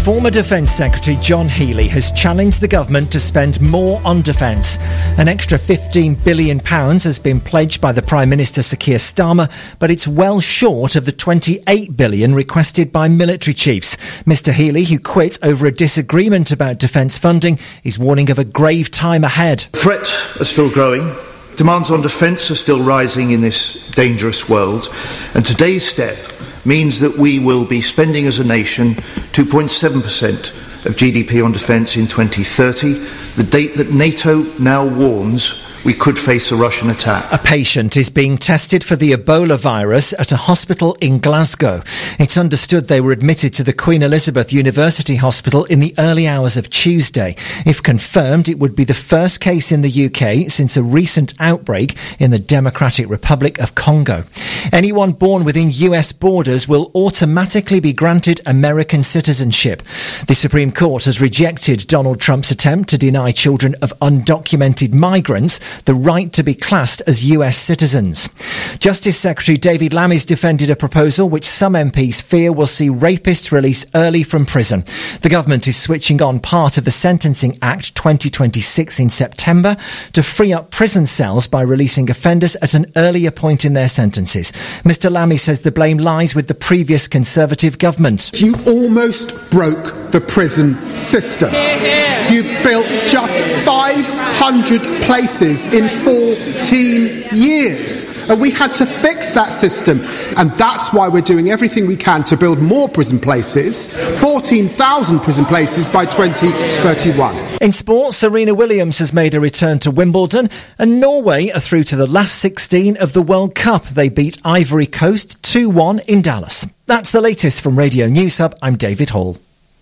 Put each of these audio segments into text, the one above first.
Former Defence Secretary John Healey has challenged the government to spend more on defence. An extra £15 billion has been pledged by the Prime Minister Sir Keir Starmer, but it's well short of the £28 billion requested by military chiefs. Mr Healey, who quit over a disagreement about defence funding, is warning of a grave time ahead. Threats are still growing. Demands on defence are still rising in this dangerous world, and today's step means that we will be spending as a nation 2.7% of GDP on defence in 2030, the date that NATO now warns we could face a Russian attack. A patient is being tested for the Ebola virus at a hospital in Glasgow. It's understood they were admitted to the Queen Elizabeth University Hospital in the early hours of Tuesday. If confirmed, it would be the first case in the UK since a recent outbreak in the Democratic Republic of Congo. Anyone born within US borders will automatically be granted American citizenship. The Supreme Court has rejected Donald Trump's attempt to deny children of undocumented migrants the right to be classed as US citizens. Justice Secretary David Lammy's defended a proposal which some MPs fear will see rapists released early from prison. The government is switching on part of the Sentencing Act 2026 in September to free up prison cells by releasing offenders at an earlier point in their sentences. Mr Lammy says the blame lies with the previous Conservative government. You almost broke the prison system. You built just 500 places in 14 years. And we had to fix that system. And that's why we're doing everything we can to build more prison places, 14,000 prison places by 2031. In sport, Serena Williams has made a return to Wimbledon, and Norway are through to the last 16 of the World Cup. They beat Ivory Coast 2-1 in Dallas. That's the latest from Radio News Hub. I'm David Hall.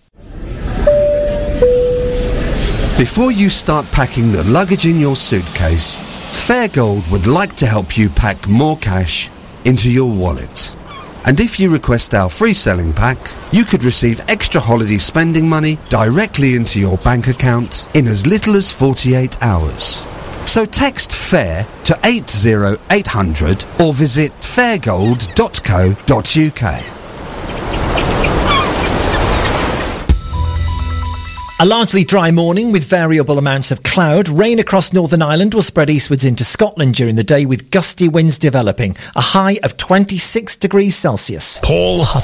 Before you start packing the luggage in your suitcase, Fairgold would like to help you pack more cash into your wallet. And if you request our free selling pack, you could receive extra holiday spending money directly into your bank account in as little as 48 hours. So text FAIR to 80800 or visit fairgold.co.uk. A largely dry morning with variable amounts of cloud. Rain across Northern Ireland will spread eastwards into Scotland during the day with gusty winds developing. A high of 26 degrees Celsius. Paul Hutton.